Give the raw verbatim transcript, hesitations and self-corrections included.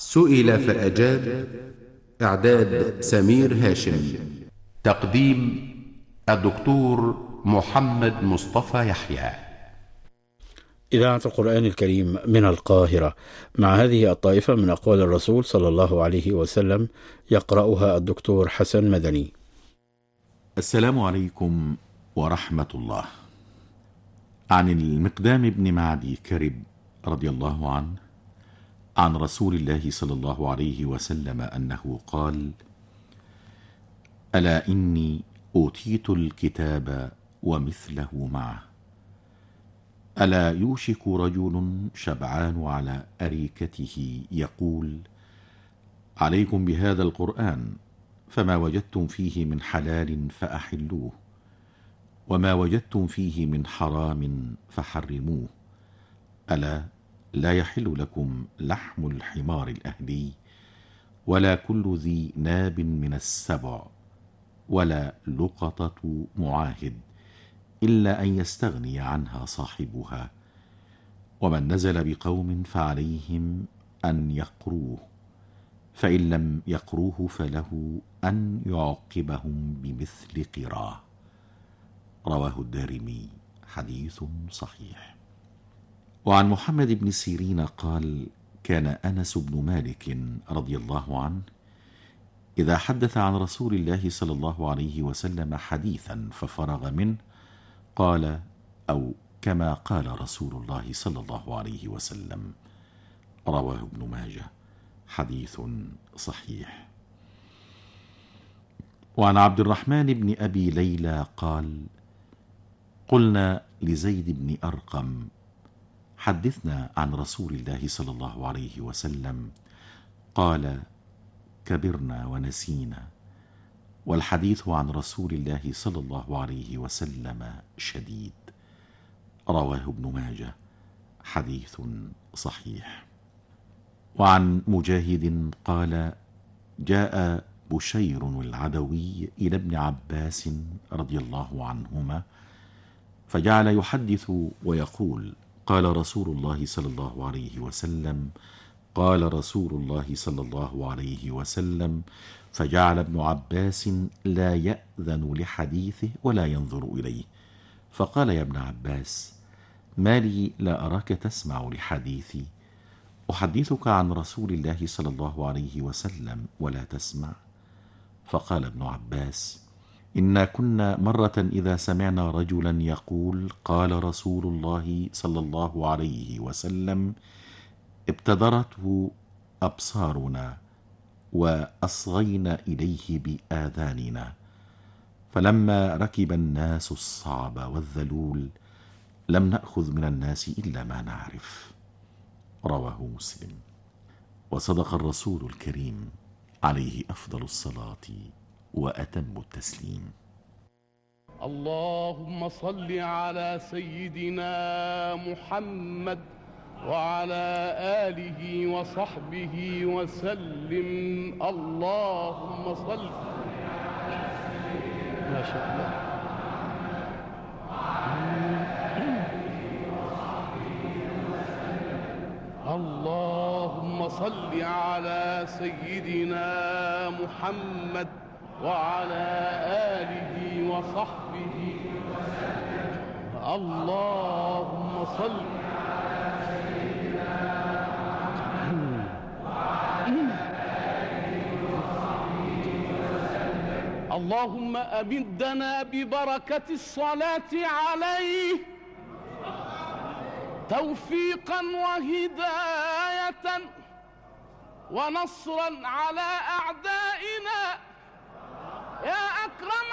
سئل فأجاب. إعداد سمير هاشم. تقديم الدكتور محمد مصطفى يحيى. إذاعة القرآن الكريم من القاهرة، مع هذه الطائفة من أقوال الرسول صلى الله عليه وسلم، يقرأها الدكتور حسن مدني. السلام عليكم ورحمة الله. عن المقدام بن معدي كرب رضي الله عنه عن رسول الله صلى الله عليه وسلم أنه قال: ألا إني أوتيت الكتاب ومثله معه. ألا يوشك رجل شبعان على أريكته يقول: عليكم بهذا القرآن، فما وجدتم فيه من حلال فأحلوه، وما وجدتم فيه من حرام فحرموه. ألا لا يحل لكم لحم الحمار الأهلي، ولا كل ذي ناب من السبع، ولا لقطة معاهد، إلا أن يستغني عنها صاحبها. ومن نزل بقوم فعليهم أن يقروه، فإن لم يقروه فله أن يعقبهم بمثل قراه. رواه الدارمي، حديث صحيح. وعن محمد بن سيرين قال: كان أنس بن مالك رضي الله عنه إذا حدث عن رسول الله صلى الله عليه وسلم حديثا ففرغ منه قال: أو كما قال رسول الله صلى الله عليه وسلم. رواه ابن ماجه، حديث صحيح. وعن عبد الرحمن بن أبي ليلى قال: قلنا لزيد بن أرقم: حدثنا عن رسول الله صلى الله عليه وسلم. قال: كبرنا ونسينا، والحديث عن رسول الله صلى الله عليه وسلم شديد. رواه ابن ماجه، حديث صحيح. وعن مجاهد قال: جاء بشير العدوي إلى ابن عباس رضي الله عنهما، فجعل يحدث ويقول: قال رسول الله صلى الله عليه وسلم، قال رسول الله صلى الله عليه وسلم. فجعل ابن عباس لا يأذن لحديثه ولا ينظر إليه، فقال: يا ابن عباس، ما لي لا أراك تسمع لحديثي؟ أحدثك عن رسول الله صلى الله عليه وسلم ولا تسمع؟ فقال ابن عباس: إنا كنا مرة إذا سمعنا رجلا يقول: قال رسول الله صلى الله عليه وسلم، ابتدرته أبصارنا وأصغينا إليه بآذاننا، فلما ركب الناس الصعب والذلول لم نأخذ من الناس إلا ما نعرف. رواه مسلم. وصدق الرسول الكريم عليه أفضل الصلاة وأتم التسليم. اللهم صل على سيدنا محمد وعلى آله وصحبه وسلم. اللهم صل ما شاء الله. اللهم صل على سيدنا محمد وعلى آله وصحبه وسلم. اللهم صل اللهم أمدنا ببركة الصلاة عليه توفيقا وهداية ونصرا على أعدائنا يا أكرم